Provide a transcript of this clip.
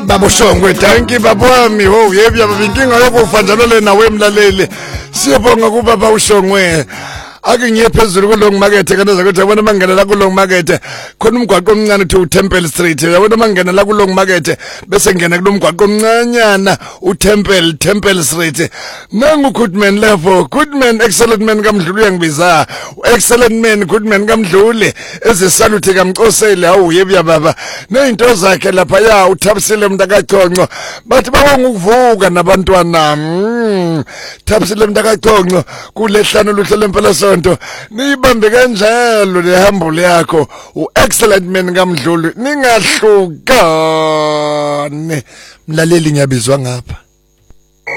Babushongwe thank you babami ho yebya babinkinga yokufa njalo le nawe emlaleli siyabonga kuba bawushongwe ake ngiye phezulu kulong market kana zakuthi yabona mangena la kulong market khona umgwaqo omncane to Temple Street yabona mangena la kulong market bese ngena kulomgwaqo omncanyana Temple Street nangu Goodman level Goodman excellent man kaMdluli uyangibiza excellent man Goodman kaMdluli ezisalute kamcosele awu yebya baba nezinto zakhe lapha ya uthabisile mntakaConco bathi babonga ukuvuka nabantwana thabisile mntakaConco kulehlano luhlele impela sonto niyibambe kanjalo lehambule yakho excellent man kaMdluli ningahlukane mlaleli ngiyabizwa ngapha